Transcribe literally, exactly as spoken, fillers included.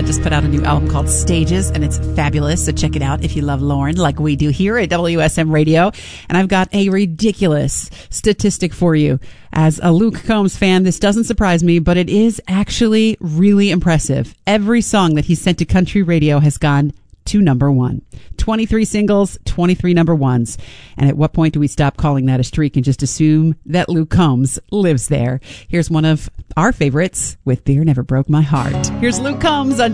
just put out a new album called Stages, and it's fabulous. So check it out if you love Lauren, like we do here at W S M Radio. And I've got a ridiculous statistic for you. As a Luke Combs fan, this doesn't surprise me, but it is actually really impressive. Every song that he's sent to country radio has gone to number one. twenty-three singles, twenty-three number ones. And at what point do we stop calling that a streak and just assume that Luke Combs lives there? Here's one of our favorites with Beer Never Broke My Heart. Here's Luke Combs on